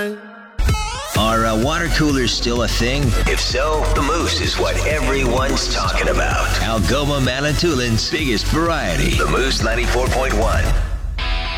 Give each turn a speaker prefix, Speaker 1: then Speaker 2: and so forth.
Speaker 1: Are water coolers still a thing? If so, the Moose is what everyone's talking about. Algoma Manitoulин's biggest variety. The Moose 94.1.